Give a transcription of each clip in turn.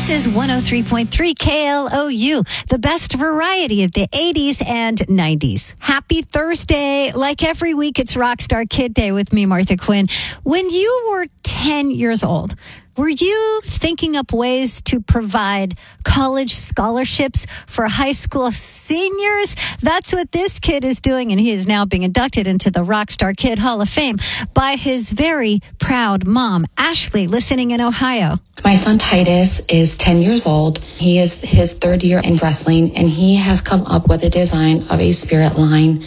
This is 103.3 KLOU, the best variety of the 80s and 90s. Happy Thursday. Like every week, it's Rockstar Kid Day with me, Martha Quinn. When you were 10 years old, were you thinking up ways to provide college scholarships for high school seniors? That's what this kid is doing, and he is now being inducted into the Rockstar Kid Hall of Fame by his very proud mom, Ashley, listening in Ohio. My son Titus is 10 years old. He is his third year in wrestling, and he has come up with a design of a spirit line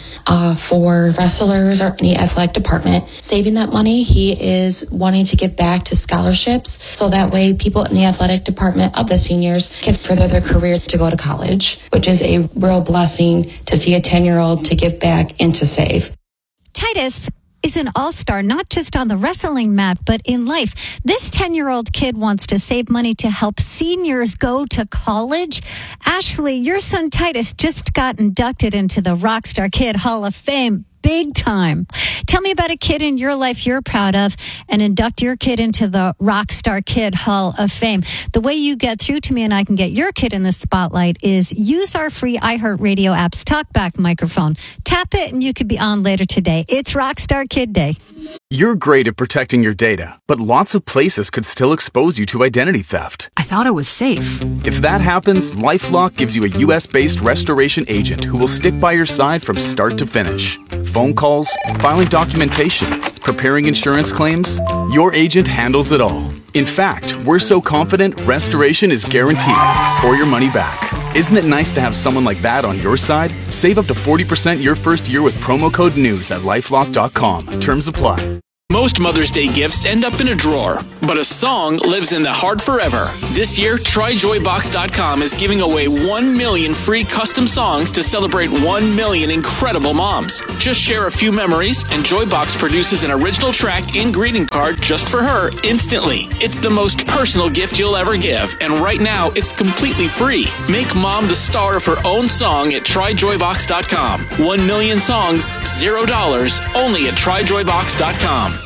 for wrestlers or any athletic department. Saving that money, he is wanting to give back to scholarships, so that way people in the athletic department of the seniors can further their career to go to college, which is a real blessing to see a 10-year-old to give back and to save. Titus is an all-star, not just on the wrestling mat, but in life. This 10-year-old kid wants to save money to help seniors go to college. Ashley, your son Titus just got inducted into the Rockstar Kid Hall of Fame. Big time. Tell me about a kid in your life you're proud of and induct your kid into the Rockstar Kid Hall of Fame. The way you get through to me and I can get your kid in the spotlight is use our free iHeartRadio app's TalkBack microphone. Tap it and you could be on later today. It's Rockstar Kid Day. You're great at protecting your data, but lots of places could still expose you to identity theft. I thought it was safe. If that happens, LifeLock gives you a U.S.-based restoration agent who will stick by your side from start to finish. Phone calls, filing documentation, preparing insurance claims, your agent handles it all. In fact, we're so confident restoration is guaranteed or your money back. Isn't it nice to have someone like that on your side? Save up to 40% your first year with promo code NEWS at LifeLock.com. Terms apply. Most Mother's Day gifts end up in a drawer, but a song lives in the heart forever. This year, TryJoyBox.com is giving away 1 million free custom songs to celebrate 1 million incredible moms. Just share a few memories, and Joybox produces an original track and greeting card just for her instantly. It's the most personal gift you'll ever give, and right now, it's completely free. Make mom the star of her own song at TryJoyBox.com. 1 million songs, $0, only at TryJoyBox.com.